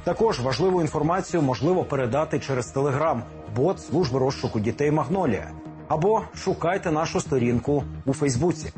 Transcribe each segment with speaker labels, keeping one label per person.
Speaker 1: Також важливу інформацію можливо передати через Telegram, бот служби розшуку дітей «Магнолія». Або шукайте нашу сторінку у Фейсбуці.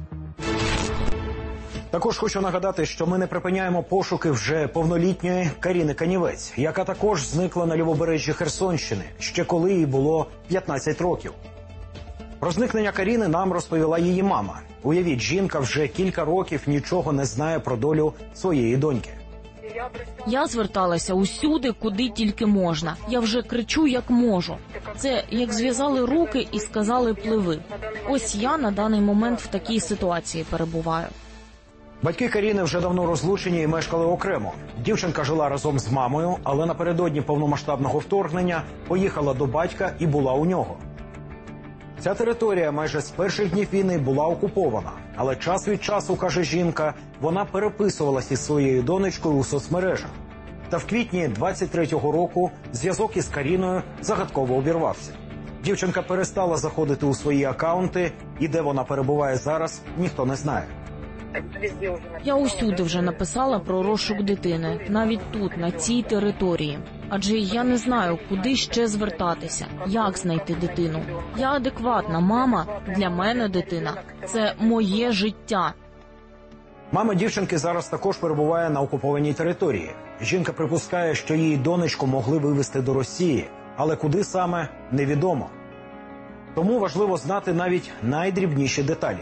Speaker 1: Також хочу нагадати, що ми не припиняємо пошуки вже повнолітньої Каріни Канівець, яка також зникла на лівобережжі Херсонщини, ще коли їй було 15 років. Про зникнення Каріни нам розповіла її мама. Уявіть, жінка вже кілька років нічого не знає про долю своєї доньки.
Speaker 2: Я зверталася усюди, куди тільки можна. Я вже кричу, як можу. Це як зв'язали руки і сказали «пливи». Ось я на даний момент в такій ситуації перебуваю.
Speaker 1: Батьки Каріни вже давно розлучені і мешкали окремо. Дівчинка жила разом з мамою, але напередодні повномасштабного вторгнення поїхала до батька і була у нього. Ця територія майже з перших днів війни була окупована, але час від часу, каже жінка, вона переписувалась із своєю донечкою у соцмережах. Та в квітні 23-го року зв'язок із Каріною загадково обірвався. Дівчинка перестала заходити у свої акаунти, і де вона перебуває зараз, ніхто не знає.
Speaker 2: Я усюди вже написала про розшук дитини, навіть тут, на цій території. Адже я не знаю, куди ще звертатися, як знайти дитину. Я адекватна мама, для мене дитина – це моє життя.
Speaker 1: Мама дівчинки зараз також перебуває на окупованій території. Жінка припускає, що її донечку могли вивезти до Росії, але куди саме – невідомо. Тому важливо знати навіть найдрібніші деталі.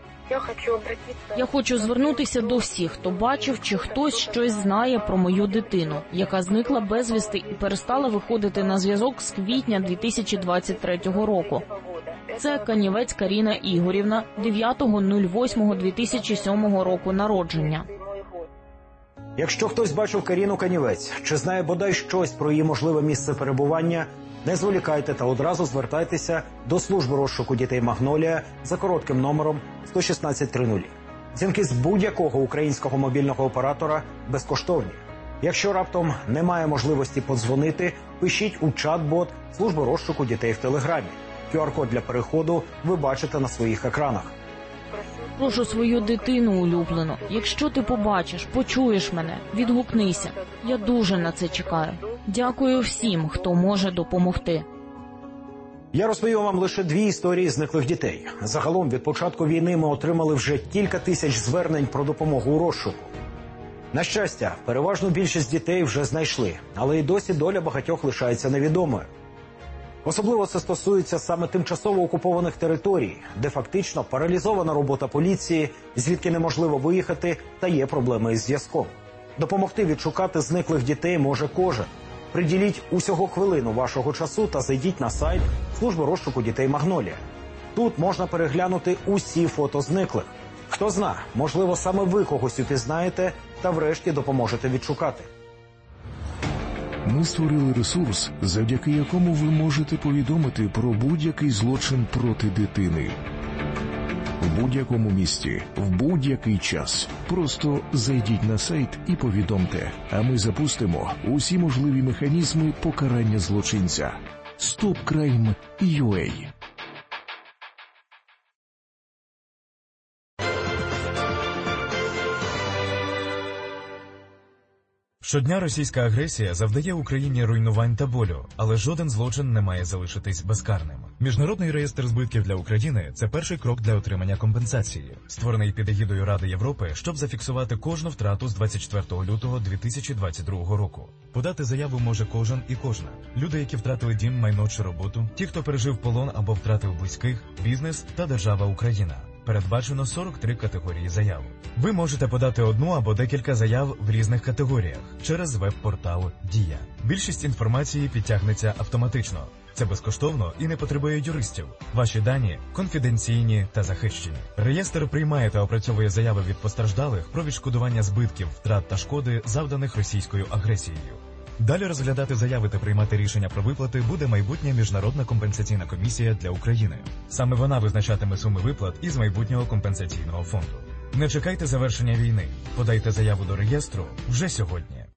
Speaker 2: Я хочу звернутися до всіх, хто бачив чи хтось щось знає про мою дитину, яка зникла безвісти і перестала виходити на зв'язок з квітня 2023 року. Це Канівець Каріна Ігорівна, 9.08.2007 року народження.
Speaker 1: Якщо хтось бачив Каріну Канівець чи знає бодай щось про її можливе місце перебування, не зволікайте та одразу звертайтеся до служби розшуку дітей «Магнолія» за коротким номером 11630. Дзвінки з будь-якого українського мобільного оператора безкоштовні. Якщо раптом немає можливості подзвонити, пишіть у чат-бот служби розшуку дітей в Телеграмі. QR-код для переходу ви бачите на своїх екранах.
Speaker 2: Прошу свою дитину улюблену. Якщо ти побачиш, почуєш мене, відгукнися. Я дуже на це чекаю. Дякую всім, хто може допомогти.
Speaker 1: Я розповів вам лише 2 історії зниклих дітей. Загалом від початку війни ми отримали вже кілька тисяч звернень про допомогу у розшуку. На щастя, переважну більшість дітей вже знайшли, але й досі доля багатьох лишається невідомою. Особливо це стосується саме тимчасово окупованих територій, де фактично паралізована робота поліції, звідки неможливо виїхати та є проблеми із зв'язком. Допомогти відшукати зниклих дітей може кожен. Приділіть усього хвилину вашого часу та зайдіть на сайт служби розшуку дітей «Магнолія». Тут можна переглянути усі фото зниклих. Хто зна, можливо, саме ви когось упізнаєте та врешті допоможете відшукати.
Speaker 3: Ми створили ресурс, завдяки якому ви можете повідомити про будь-який злочин проти дитини. В будь-якому місті, в будь-який час. Просто зайдіть на сайт і повідомте, а ми запустимо усі можливі механізми покарання злочинця. StopCrime.ua.
Speaker 4: Щодня російська агресія завдає Україні руйнувань та болю, але жоден злочин не має залишитись безкарним. Міжнародний реєстр збитків для України – це перший крок для отримання компенсації, створений під егідою Ради Європи, щоб зафіксувати кожну втрату з 24 лютого 2022 року. Подати заяву може кожен і кожна. Люди, які втратили дім, майно чи роботу, ті, хто пережив полон або втратив близьких, бізнес та держава Україна. Передбачено 43 категорії заяв. Ви можете подати одну або декілька заяв в різних категоріях через веб-портал «Дія». Більшість інформації підтягнеться автоматично. Це безкоштовно і не потребує юристів. Ваші дані конфіденційні та захищені. Реєстр приймає та опрацьовує заяви від постраждалих про відшкодування збитків, втрат та шкоди, завданих російською агресією. Далі розглядати заяви та приймати рішення про виплати буде майбутня Міжнародна компенсаційна комісія для України. Саме вона визначатиме суми виплат із майбутнього компенсаційного фонду. Не чекайте завершення війни. Подайте заяву до реєстру вже сьогодні.